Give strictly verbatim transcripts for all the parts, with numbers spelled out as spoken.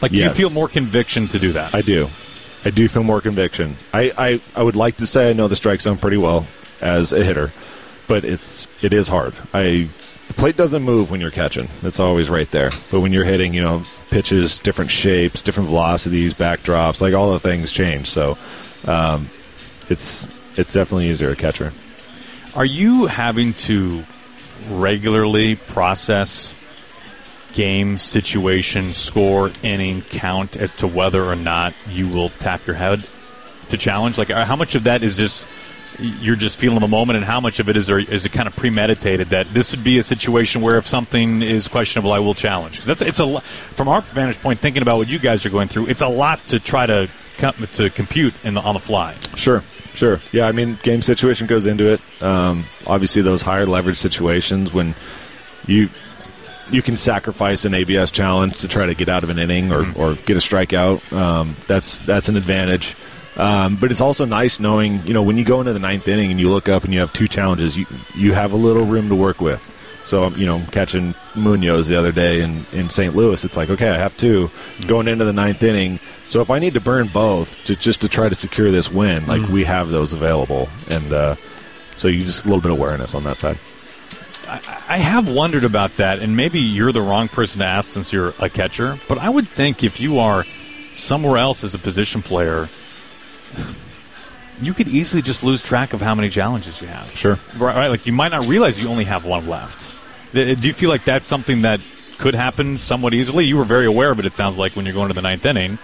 Like, do yes. you feel more conviction to do that? I do. I do feel more conviction. I, I, I would like to say I know the strike zone pretty well as a hitter, but it's it is hard. I the plate doesn't move when you're catching. It's always right there. But when you're hitting, you know, pitches, different shapes, different velocities, backdrops, like all the things change. So um, it's it's definitely easier to catcher. Are you having to regularly process game, situation, score, inning, count as to whether or not you will tap your head to challenge? Like, how much of that is just you're just feeling the moment, and how much of it is, or is it kind of premeditated that this would be a situation where if something is questionable, I will challenge? 'Cause that's it's a from our vantage point, thinking about what you guys are going through, it's a lot to try to to compute in the, on the fly. Sure, sure. Yeah, I mean, game situation goes into it. Um, obviously, those higher leverage situations when you. You can sacrifice an A B S challenge to try to get out of an inning or, or get a strikeout. Um, that's that's an advantage. Um, but it's also nice knowing, you know, when you go into the ninth inning and you look up and you have two challenges, you you have a little room to work with. So, you know, catching Munoz the other day in, in Saint Louis, it's like, okay, I have two going into the ninth inning. So if I need to burn both to, just to try to secure this win, like mm-hmm. we have those available. And uh, so you just a little bit of awareness on that side. I have wondered about that, and maybe you're the wrong person to ask since you're a catcher, but I would think if you are somewhere else as a position player, you could easily just lose track of how many challenges you have. Sure. Right, right? Like, you might not realize you only have one left. Do you feel like that's something that could happen somewhat easily? You were very aware of it, it sounds like, when you're going to the ninth inning.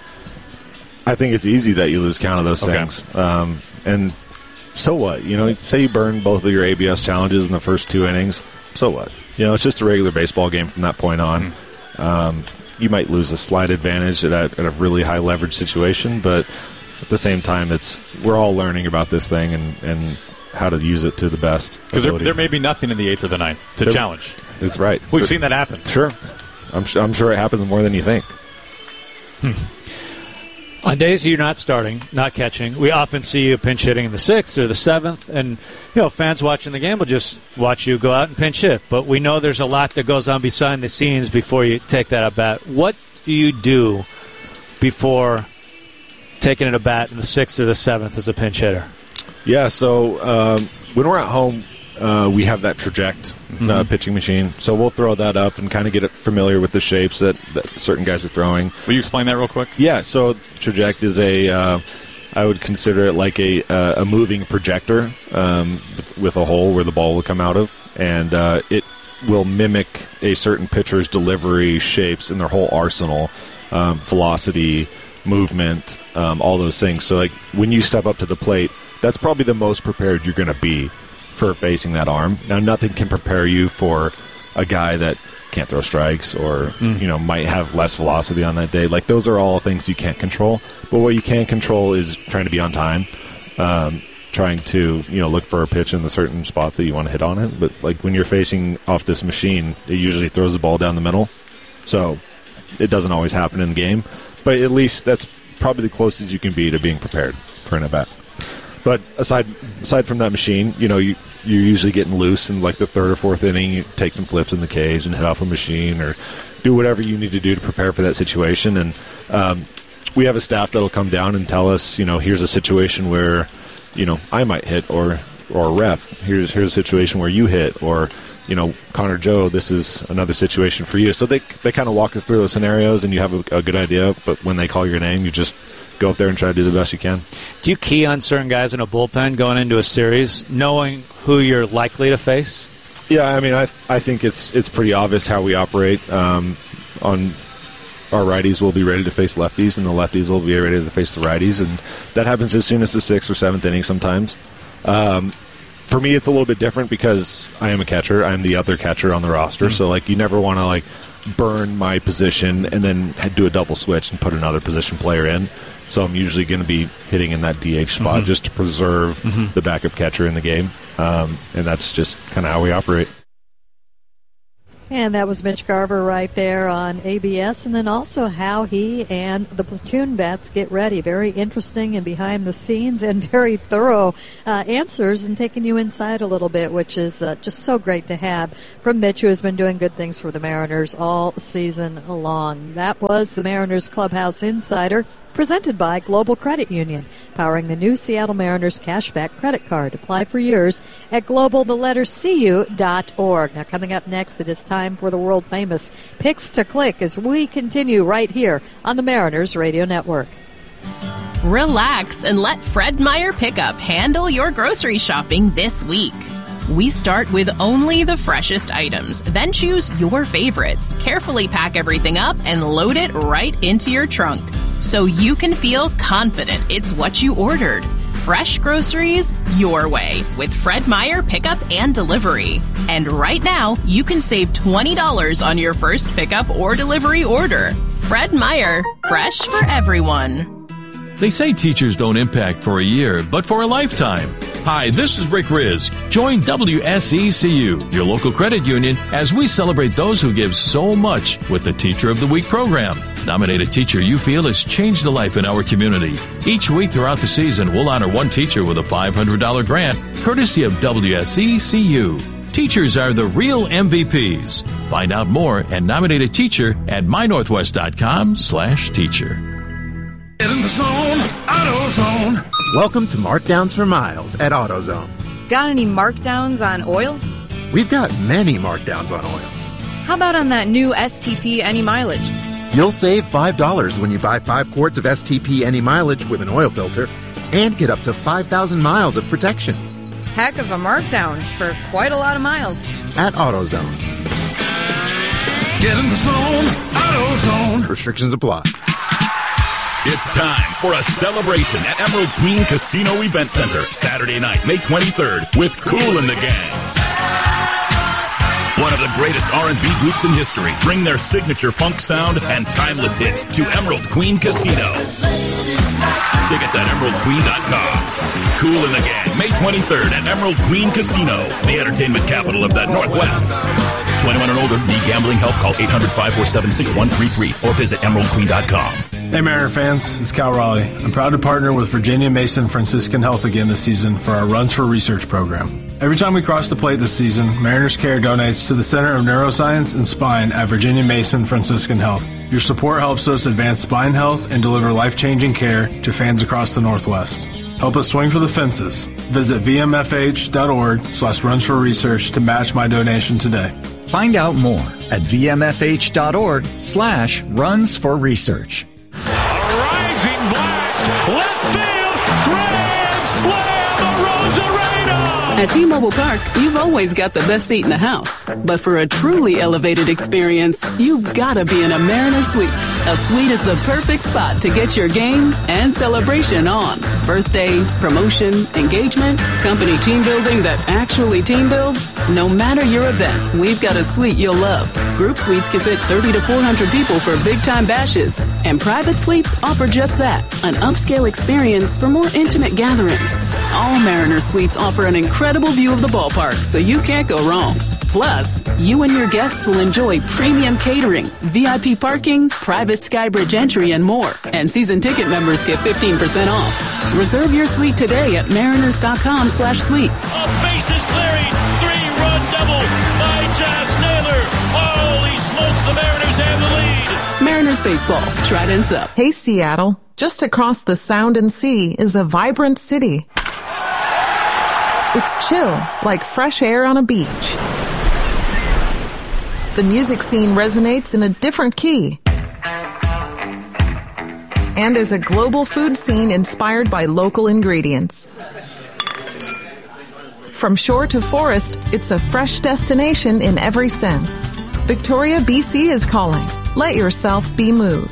I think it's easy that you lose count of those okay. things. Um, and so what? You know, say you burn both of your A B S challenges in the first two innings. So what? You know, it's just a regular baseball game from that point on. Mm. Um, you might lose a slight advantage at a, at a really high leverage situation, but at the same time, it's we're all learning about this thing and, and how to use it to the best. Because there, there may be nothing in the eighth or the ninth to there, challenge. That's right. We've but, seen that happen. Sure. I'm, I'm sure it happens more than you think. Hmm. On days you're not starting, not catching, we often see you pinch hitting in the sixth or the seventh, and you know fans watching the game will just watch you go out and pinch hit. But we know there's a lot that goes on behind the scenes before you take that at bat. What do you do before taking it at bat in the sixth or the seventh as a pinch hitter? Yeah, so um, when we're at home, uh, we have that traject mm-hmm. uh, pitching machine. So we'll throw that up and kind of get it familiar with the shapes that, that certain guys are throwing. Will you explain that real quick? Yeah, so traject is a, uh, I would consider it like a uh, a moving projector um, with a hole where the ball will come out of. And uh, it will mimic a certain pitcher's delivery, shapes, and their whole arsenal, um, velocity, movement, um, all those things. So like when you step up to the plate, that's probably the most prepared you're going to be for facing that arm. Now, nothing can prepare you for a guy that can't throw strikes or, mm. you know, might have less velocity on that day. Like, those are all things you can't control. But what you can control is trying to be on time, um, trying to, you know, look for a pitch in the certain spot that you want to hit on it. But, like, when you're facing off this machine, it usually throws the ball down the middle. So it doesn't always happen in the game. But at least that's probably the closest you can be to being prepared for an at-bat. But aside aside from that machine, you know, you, you're usually getting loose in like the third or fourth inning. You take some flips in the cage and hit off a machine or do whatever you need to do to prepare for that situation. And um, we have a staff that'll come down and tell us, you know, here's a situation where, you know, I might hit or or ref. Here's here's a situation where you hit or, you know, Connor Joe, this is another situation for you. So they they kind of walk us through those scenarios and you have a, a good idea. But when they call your name, you just go up there and try to do the best you can. Do you key on certain guys in a bullpen going into a series, knowing who you're likely to face? Yeah, I mean, I I think it's it's pretty obvious how we operate. Um, on our righties will be ready to face lefties, and the lefties will be ready to face the righties, and that happens as soon as the sixth or seventh inning sometimes. Um, for me, it's a little bit different because I am a catcher. I'm the other catcher on the roster, mm-hmm. so like you never want to like burn my position and then do a double switch and put another position player in. So I'm usually going to be hitting in that D H spot mm-hmm. just to preserve mm-hmm. the backup catcher in the game. Um, and that's just kind of how we operate. And that was Mitch Garver right there on A B S, and then also how he and the platoon vets get ready. Very interesting and behind the scenes and very thorough uh, answers and taking you inside a little bit, which is uh, just so great to have from Mitch, who has been doing good things for the Mariners all season long. That was the Mariners Clubhouse Insider, presented by Global Credit Union, powering the new Seattle Mariners cashback credit card. Apply for yours at global the letter c u dot org. Now, coming up next, it is time for the world-famous Picks to Click as we continue right here on the Mariners Radio Network. Relax and let Fred Meyer Pickup handle your grocery shopping this week. We start with only the freshest items, then choose your favorites. Carefully pack everything up and load it right into your trunk, so you can feel confident it's what you ordered. Fresh groceries your way with Fred Meyer Pickup and Delivery. And right now, you can save twenty dollars on your first pickup or delivery order. Fred Meyer, fresh for everyone. They say teachers don't impact for a year, but for a lifetime. Hi, this is Rick Riz. Join W S E C U, your local credit union, as we celebrate those who give so much with the Teacher of the Week program. Nominate a teacher you feel has changed a life in our community. Each week throughout the season, we'll honor one teacher with a five hundred dollars grant, courtesy of W S E C U. Teachers are the real M V Ps. Find out more and nominate a teacher at my northwest dot com slash teacher. Get in the zone, AutoZone. Welcome to Markdowns for Miles at AutoZone. Got any markdowns on oil? We've got many markdowns on oil. How about on that new S T P Any Mileage? You'll save five dollars when you buy five quarts of S T P Any Mileage with an oil filter and get up to five thousand miles of protection. Heck of a markdown for quite a lot of miles. At AutoZone. Get in the zone, AutoZone. Restrictions apply. It's time for a celebration at Emerald Queen Casino Event Center, Saturday night, May twenty-third, with Kool and the Gang. One of the greatest R and B groups in history bring their signature funk sound and timeless hits to Emerald Queen Casino. Tickets at emerald queen dot com. Kool and the Gang, May twenty-third at Emerald Queen Casino, the entertainment capital of the Northwest. twenty-one and older, need gambling help, call eight hundred, five four seven, six one three three or visit emerald queen dot com. Hey Mariner fans, it's Cal Raleigh. I'm proud to partner with Virginia Mason Franciscan Health again this season for our Runs for Research program. Every time we cross the plate this season, Mariners Care donates to the Center of Neuroscience and Spine at Virginia Mason Franciscan Health. Your support helps us advance spine health and deliver life-changing care to fans across the Northwest. Help us swing for the fences. Visit v m f h dot org slash runs for research to match my donation today. Find out more at v m f h dot org slash runs for research. Rising blast, left field, grand slam, Rosarena! At T-Mobile Park, you've always got the best seat in the house. But for a truly elevated experience, you've got to be in a Mariner Suite. A suite is the perfect spot to get your game and celebration on. Birthday, promotion, engagement, company team building that actually team builds. No matter your event, we've got a suite you'll love. Group suites can fit thirty to four hundred people for big-time bashes. And private suites offer just that, an upscale experience for more intimate gatherings. All Mariner Suites offer an incredible view of the ballpark, so you can't go wrong. Plus, you and your guests will enjoy premium catering, V I P parking, private Skybridge entry, and more. And season ticket members get fifteen percent off. Reserve your suite today at mariners dot com slash suites. A bases clearing, three-run double by Jazz Naylor. Holy smokes, the Mariners have the lead. Mariners baseball, Trident's up. Hey, Seattle. Just across the Sound and Sea is a vibrant city. It's chill, like fresh air on a beach. The music scene resonates in a different key. And there's a global food scene inspired by local ingredients. From shore to forest, it's a fresh destination in every sense. Victoria, B C is calling. Let yourself be moved.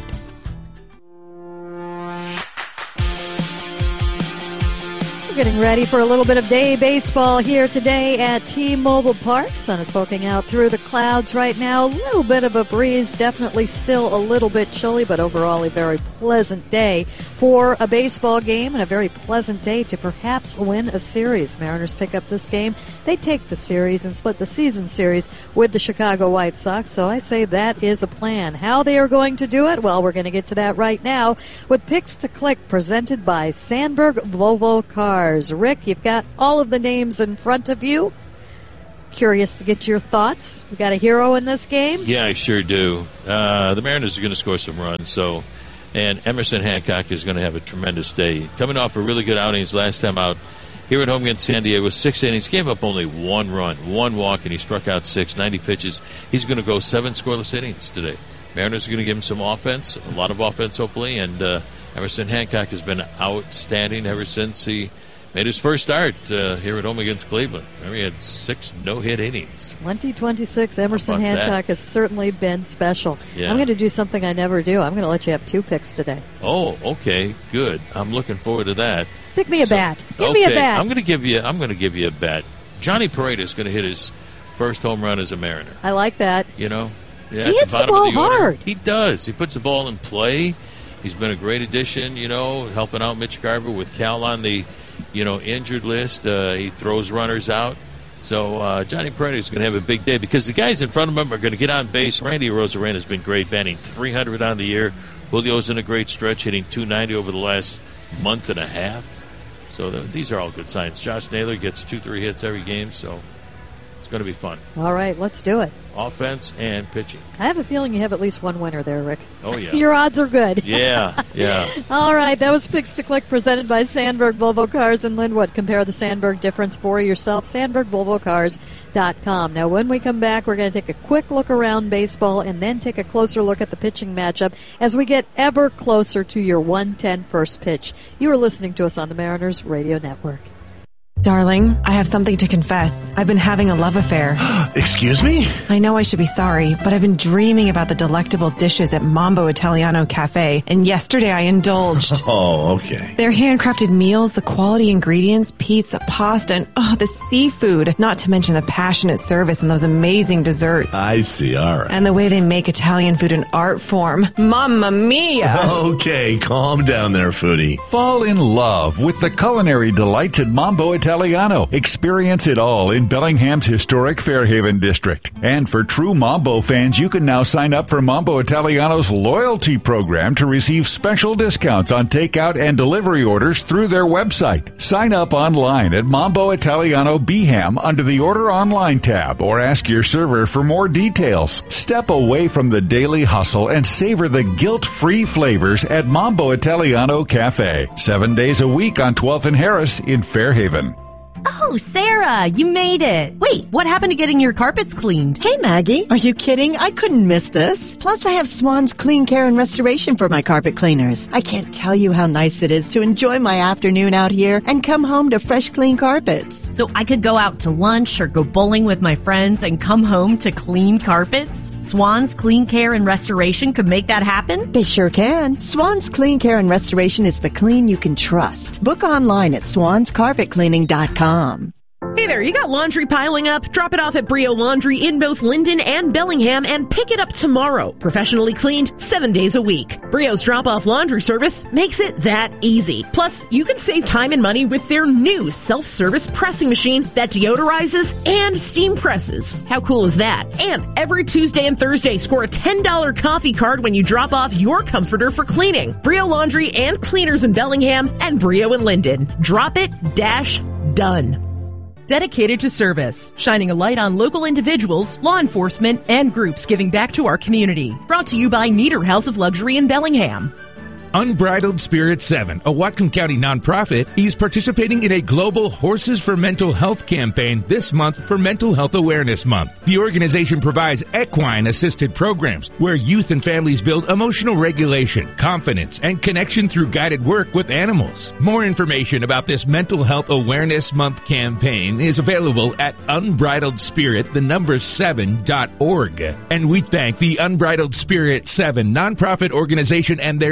Getting ready for a little bit of day baseball here today at T-Mobile Park. Sun is poking out through the clouds right now. A little bit of a breeze, definitely still a little bit chilly, but overall a very pleasant day for a baseball game and a very pleasant day to perhaps win a series. Mariners pick up this game. They take the series and split the season series with the Chicago White Sox, so I say that is a plan. How they are going to do it? Well, we're going to get to that right now with Picks to Click presented by Sandberg Volvo Cars. Rick, you've got all of the names in front of you. Curious to get your thoughts. We got a hero in this game? Yeah, I sure do. Uh, the Mariners are going to score some runs, so and Emerson Hancock is going to have a tremendous day. Coming off a really good outings last time out here at home against San Diego, six innings, gave up only one run, one walk, and he struck out six, ninety pitches. He's going to go seven scoreless innings today. Mariners are going to give him some offense, a lot of offense, hopefully, and uh, Emerson Hancock has been outstanding ever since he made his first start uh, here at home against Cleveland. Remember, he had six no-hit innings. twenty twenty-six, Emerson Hancock that? has certainly been special. Yeah. I'm going to do something I never do. I'm going to let you have two picks today. Oh, okay, good. I'm looking forward to that. Pick me a so, bat. Give okay, me a bat. I'm going to give you. I'm going to give you a bet. Johnny Pareda is going to hit his first home run as a Mariner. I like that. You know, yeah, he at hits the bottom the ball of the order. hard. He does. He puts the ball in play. He's been a great addition. You know, helping out Mitch Garver with Cal on the, you know, injured list. Uh, he throws runners out. So uh, Johnny Pareda is going to have a big day because the guys in front of him are going to get on base. Randy Arozarena has been great, batting three hundred on the year. Julio's in a great stretch, hitting two ninety over the last month and a half. So the, these are all good signs. Josh Naylor gets two, three hits every game, so it's going to be fun. All right, let's do it. Offense and pitching. I have a feeling you have at least one winner there, Rick. Oh, yeah. Your odds are good. Yeah, yeah. All right, that was Picks to Click presented by Sandberg Volvo Cars in Linwood. Compare the Sandberg difference for yourself, sandberg volvo cars dot com. Now, when we come back, we're going to take a quick look around baseball and then take a closer look at the pitching matchup as we get ever closer to your one ten first pitch. You are listening to us on the Mariners Radio Network. Darling, I have something to confess. I've been having a love affair. Excuse me? I know I should be sorry, but I've been dreaming about the delectable dishes at Mambo Italiano Cafe, and yesterday I indulged. Oh, okay. Their handcrafted meals, the quality ingredients, pizza, pasta, and oh, the seafood, not to mention the passionate service and those amazing desserts. I see, all right. And the way they make Italian food an art form. Mamma mia! Okay, calm down there, foodie. Fall in love with the culinary delights at Mambo Italiano. Italiano. Experience it all in Bellingham's historic Fairhaven district. And for true Mambo fans, you can now sign up for Mambo Italiano's loyalty program to receive special discounts on takeout and delivery orders through their website. Sign up online at Mambo Italiano Beeham under the Order Online tab or ask your server for more details. Step away from the daily hustle and savor the guilt-free flavors at Mambo Italiano Cafe. Seven days a week on twelfth and Harris in Fairhaven. Oh, Sarah, you made it. Wait, what happened to getting your carpets cleaned? Hey, Maggie, are you kidding? I couldn't miss this. Plus, I have Swan's Clean Care and Restoration for my carpet cleaners. I can't tell you how nice it is to enjoy my afternoon out here and come home to fresh, clean carpets. So I could go out to lunch or go bowling with my friends and come home to clean carpets? Swan's Clean Care and Restoration could make that happen? They sure can. Swan's Clean Care and Restoration is the clean you can trust. Book online at swans carpet cleaning dot com. Hey there, you got laundry piling up? Drop it off at Brio Laundry in both Linden and Bellingham and pick it up tomorrow. Professionally cleaned seven days a week. Brio's drop-off laundry service makes it that easy. Plus, you can save time and money with their new self-service pressing machine that deodorizes and steam presses. How cool is that? And every Tuesday and Thursday, score a ten dollars coffee card when you drop off your comforter for cleaning. Brio Laundry and Cleaners in Bellingham and Brio in Linden. Drop it, dash, done. Dedicated to service, shining a light on local individuals, law enforcement, and groups giving back to our community. Brought to you by Nieder House of Luxury in Bellingham. Unbridled Spirit seven, a Whatcom County nonprofit, is participating in a global Horses for Mental Health campaign this month for Mental Health Awareness Month. The organization provides equine-assisted programs where youth and families build emotional regulation, confidence, and connection through guided work with animals. More information about this Mental Health Awareness Month campaign is available at unbridled spirit the number seven dot org. And we thank the Unbridled Spirit seven nonprofit organization and their team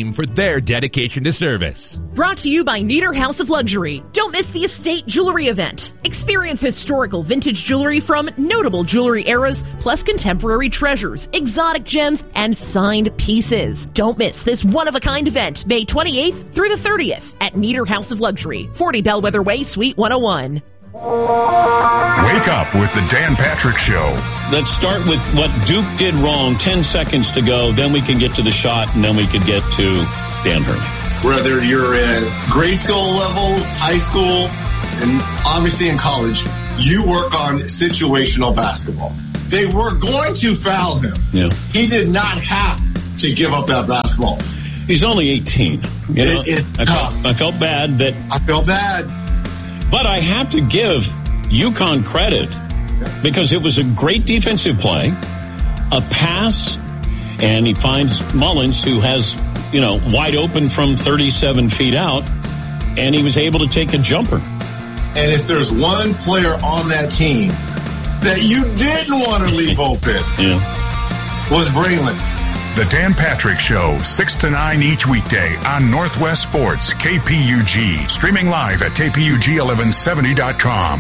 team for their dedication to service. Brought to you by Nieder House of Luxury. Don't miss the Estate Jewelry event. Experience historical vintage jewelry from notable jewelry eras, plus contemporary treasures, exotic gems, and signed pieces. Don't miss this one-of-a-kind event, May twenty-eighth through the thirtieth at Nieder House of Luxury, forty Bellwether Way, Suite one oh one. Wake up with the Dan Patrick Show. Let's start with what Duke did wrong. Ten seconds to go. Then we can get to the shot, and then we can get to Dan Hurley. Whether you're at grade school level, high school, and obviously in college, you work on situational basketball. They were going to foul him. Yeah. He did not have to give up that basketball. He's only eighteen. You know, it, it's I, tough. felt, I felt bad that. I felt bad. But I have to give UConn credit because it was a great defensive play, a pass, and he finds Mullins, who has, you know, wide open from thirty-seven feet out, and he was able to take a jumper. And if there's one player on that team that you didn't want to leave open, yeah. was Braylon. The Dan Patrick Show, six to nine each weekday on Northwest Sports, K P U G. Streaming live at K P U G eleven seventy dot com.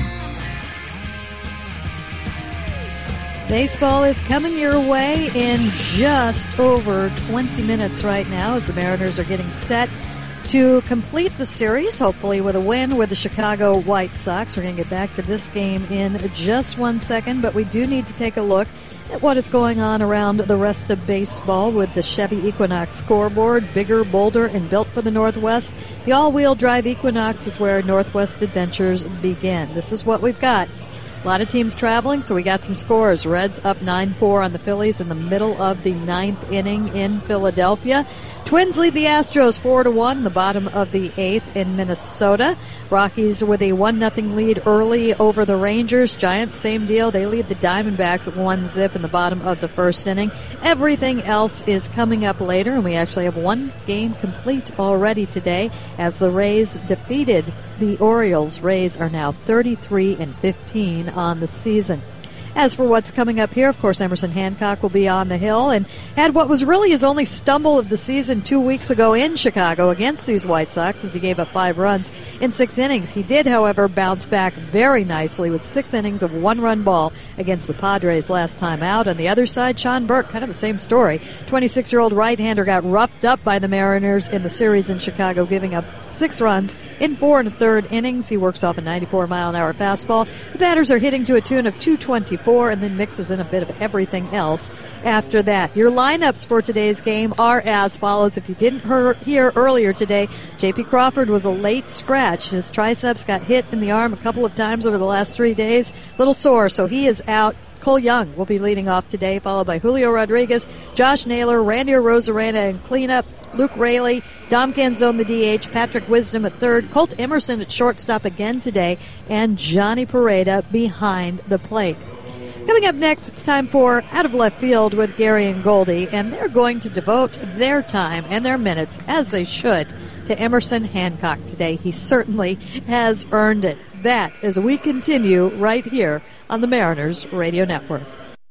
Baseball is coming your way in just over twenty minutes right now as the Mariners are getting set to complete the series, hopefully with a win with the Chicago White Sox. We're going to get back to this game in just one second, but we do need to take a look at what is going on around the rest of baseball with the Chevy Equinox scoreboard, bigger, bolder, and built for the Northwest. The all-wheel drive Equinox is where Northwest adventures begin. This is what we've got. A lot of teams traveling, so we got some scores. Reds up nine four on the Phillies in the middle of the ninth inning in Philadelphia. Twins lead the Astros four to one in the bottom of the eighth in Minnesota. Rockies with a one nothing lead early over the Rangers. Giants, same deal. They lead the Diamondbacks at one zip in the bottom of the first inning. Everything else is coming up later, and we actually have one game complete already today as the Rays defeated the Orioles. Rays are now thirty-three and fifteen on the season. As for what's coming up here, of course, Emerson Hancock will be on the hill and had what was really his only stumble of the season two weeks ago in Chicago against these White Sox as he gave up five runs in six innings. He did, however, bounce back very nicely with six innings of one-run ball against the Padres last time out. On the other side, Sean Burke, kind of the same story. twenty-six-year-old right-hander got roughed up by the Mariners in the series in Chicago, giving up six runs in four and a third innings. He works off a ninety-four mile an hour fastball. The batters are hitting to a tune of two twenty-four and then mixes in a bit of everything else after that. Your lineups for today's game are as follows. If you didn't hear, hear earlier today, J P Crawford was a late scratch. His triceps got hit in the arm a couple of times over the last three days. Little sore, so he is out. Cole Young will be leading off today, followed by Julio Rodriguez, Josh Naylor, Randy Arozarena, and cleanup Luke Raley, Dom Canzone the D H, Patrick Wisdom at third, Colt Emerson at shortstop again today, and Johnny Pareda behind the plate. Coming up next, it's time for Out of Left Field with Gary and Goldie, and they're going to devote their time and their minutes, as they should, to Emerson Hancock today. He certainly has earned it. That as we continue right here on the Mariners Radio Network.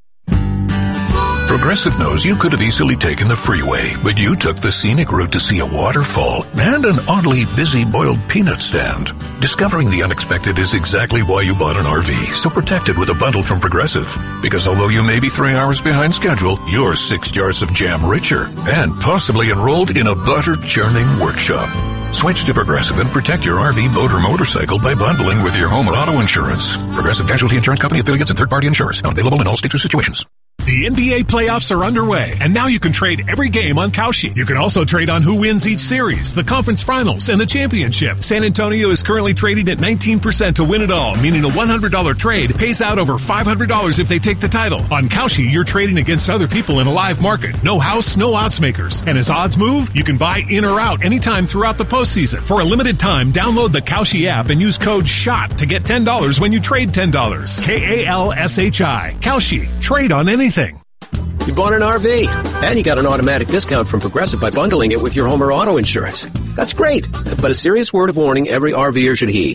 Progressive knows you could have easily taken the freeway, but you took the scenic route to see a waterfall and an oddly busy boiled peanut stand. Discovering the unexpected is exactly why you bought an R V, so protect it with a bundle from Progressive. Because although you may be three hours behind schedule, you're six jars of jam richer and possibly enrolled in a butter churning workshop. Switch to Progressive and protect your R V, boat, or motorcycle by bundling with your home or auto insurance. Progressive Casualty Insurance Company affiliates and third-party insurers. Not available in all states or situations. The N B A playoffs are underway, and now you can trade every game on Kalshi. You can also trade on who wins each series, the conference finals, and the championship. San Antonio is currently trading at nineteen percent to win it all, meaning a one hundred dollars trade pays out over five hundred dollars if they take the title. On Kalshi, you're trading against other people in a live market. No house, no odds makers. And as odds move, you can buy in or out anytime throughout the postseason. For a limited time, download the Kalshi app and use code SHOT to get ten dollars when you trade ten dollars. K A L S H I. Kalshi. Trade on anything. You bought an R V, and you got an automatic discount from Progressive by bundling it with your home or auto insurance. That's great, but a serious word of warning every RVer should heed.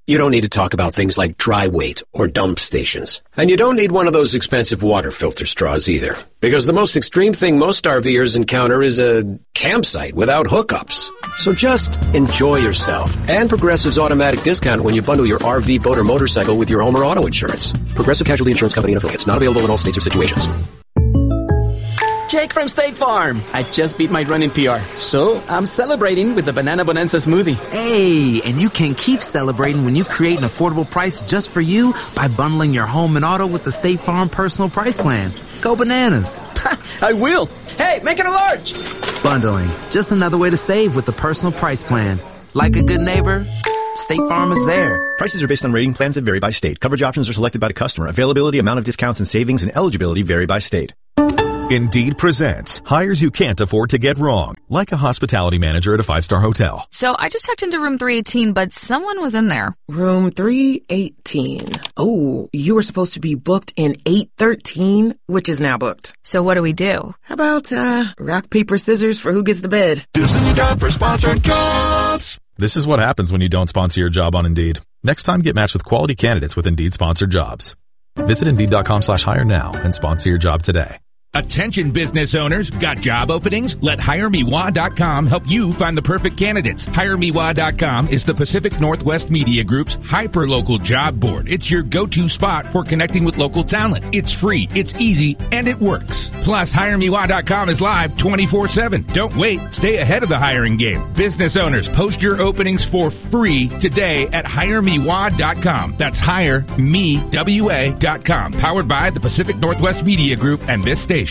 You don't need to talk about things like dry weight or dump stations. And you don't need one of those expensive water filter straws either. Because the most extreme thing most RVers encounter is a campsite without hookups. So just enjoy yourself. And Progressive's automatic discount when you bundle your R V, boat, or motorcycle with your home or auto insurance. Progressive Casualty Insurance Company and affiliates. Not available in all states or situations. Jake from State Farm. I just beat my running P R, so I'm celebrating with the Banana Bonanza smoothie. Hey, and you can keep celebrating when you create an affordable price just for you by bundling your home and auto with the State Farm Personal Price Plan. Go bananas. I will. Hey, make it a large. Bundling, just another way to save with the Personal Price Plan. Like a good neighbor, State Farm is there. Prices are based on rating plans that vary by state. Coverage options are selected by the customer. Availability, amount of discounts and savings, and eligibility vary by state. Indeed presents hires you can't afford to get wrong, like a hospitality manager at a five-star hotel. So I just checked into room three eighteen, but someone was in there. Room three eighteen. Oh, you were supposed to be booked in eight thirteen, which is now booked. So what do we do? How about, uh, rock, paper, scissors for who gets the bid? This is time for sponsored jobs. This is what happens when you don't sponsor your job on Indeed. Next time, get matched with quality candidates with Indeed sponsored jobs. Visit Indeed.com slash hire now and sponsor your job today. Attention business owners, got job openings? Let Hire Me Wah dot com help you find the perfect candidates. Hire Me Wah dot com is the Pacific Northwest Media Group's hyper-local job board. It's your go-to spot for connecting with local talent. It's free, it's easy, and it works. Plus, Hire Me Wah dot com is live twenty-four seven. Don't wait. Stay ahead of the hiring game. Business owners, post your openings for free today at Hire Me Wah dot com. That's Hire Me W A dot com. Powered by the Pacific Northwest Media Group and this station.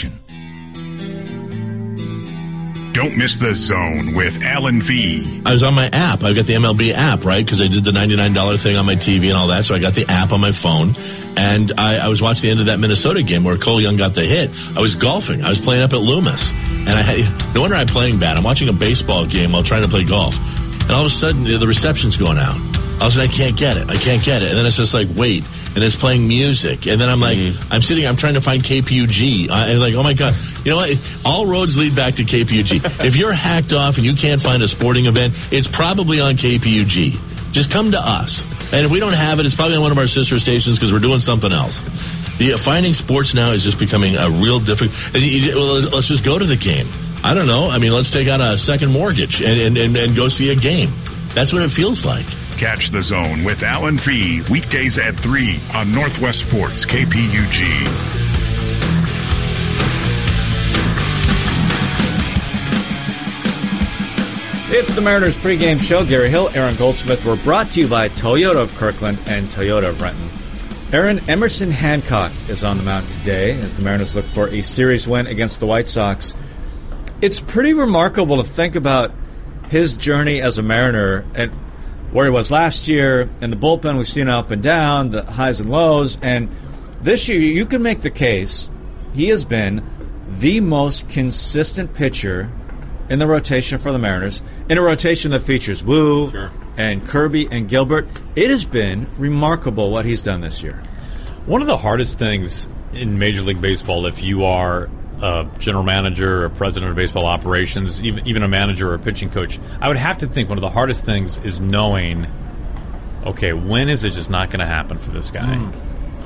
Don't miss The Zone with Alan V. I was on my app. I've got the M L B app, right? Because I did the ninety-nine dollars thing on my T V and all that. So I got the app on my phone. And I, I was watching the end of that Minnesota game where Cole Young got the hit. I was golfing. I was playing up at Loomis. And I had, no wonder I'm playing bad. I'm watching a baseball game while trying to play golf. And all of a sudden, the reception's going out. All of a sudden, I can't get it. I can't get it. And then it's just like, wait. And it's playing music. And then I'm like, mm. I'm sitting, I'm trying to find K P U G. I, and like, oh my God. You know what? All roads lead back to K P U G. If you're hacked off and you can't find a sporting event, it's probably on K P U G. Just come to us. And if we don't have it, it's probably on one of our sister stations because we're doing something else. The uh, finding sports now is just becoming a real difficult. Well, let's just go to the game. I don't know. I mean, let's take out a second mortgage and, and, and, and go see a game. That's what it feels like. Catch The Zone with Alan V. weekdays at three on Northwest Sports K P U G. It's the Mariners pregame show. Gary Hill, Aaron Goldsmith. We're brought to you by Toyota of Kirkland and Toyota of Renton. Aaron, Emerson Hancock is on the mound today as the Mariners look for a series win against the White Sox. It's pretty remarkable to think about his journey as a Mariner and where he was last year, and the bullpen we've seen up and down, the highs and lows, and this year you can make the case he has been the most consistent pitcher in the rotation for the Mariners, in a rotation that features Wu sure. and Kirby and Gilbert. It has been remarkable what he's done this year. One of the hardest things in Major League Baseball, if you are a general manager or president of baseball operations, even even a manager or a pitching coach, I would have to think one of the hardest things is knowing, okay, when is it just not going to happen for this guy? Mm.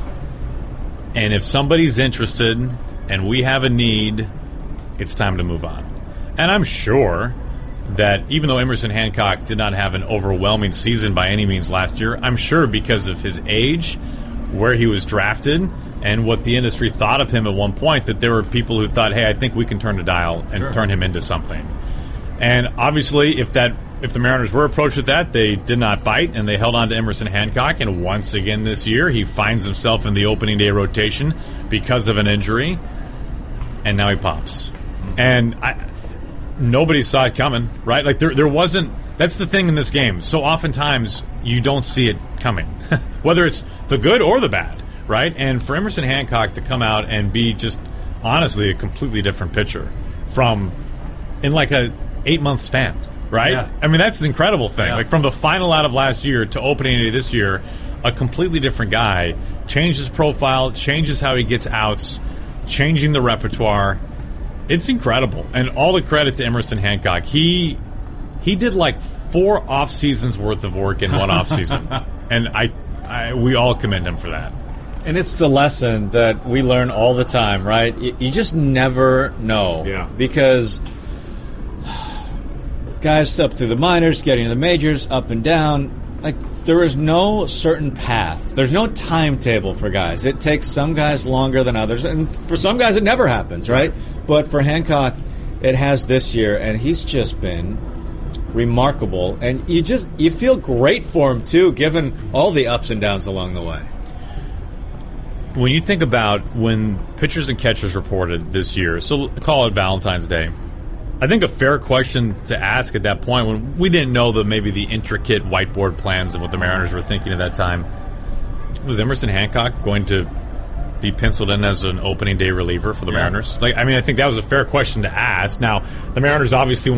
And if somebody's interested and we have a need, it's time to move on. And I'm sure that even though Emerson Hancock did not have an overwhelming season by any means last year, I'm sure because of his age, where he was drafted, and what the industry thought of him at one point, that there were people who thought, hey, I think we can turn the dial and sure. turn him into something. And obviously, if that if the Mariners were approached with that, they did not bite, and they held on to Emerson Hancock. And once again this year, he finds himself in the opening day rotation because of an injury, and now he pops. Mm-hmm. And I, nobody saw it coming, right? Like, there, there wasn't – that's the thing in this game. So oftentimes, you don't see it coming, whether it's the good or the bad. Right? And for Emerson Hancock to come out and be just honestly a completely different pitcher from in like a eight month span, right? Yeah. I mean, that's an incredible thing. Yeah. Like from the final out of last year to opening day this year, a completely different guy, changed his profile, changes how he gets outs, changing the repertoire. It's incredible. And all the credit to Emerson Hancock. He he did like four off seasons worth of work in one off season. And I, I we all commend him for that. And it's the lesson that we learn all the time, right? You, you just never know. Yeah. Because guys up through the minors, getting to the majors, up and down, like there is no certain path. There's no timetable for guys. It takes some guys longer than others, and for some guys it never happens, right? But for Hancock, it has this year, and he's just been remarkable. And you just you feel great for him too, given all the ups and downs along the way. When you think about when pitchers and catchers reported this year, so call it Valentine's Day, I think a fair question to ask at that point, when we didn't know the maybe the intricate whiteboard plans and what the Mariners were thinking at that time, was Emerson Hancock going to be penciled in as an opening day reliever for the yeah. Mariners? Like, I mean, I think that was a fair question to ask. Now, the Mariners obviously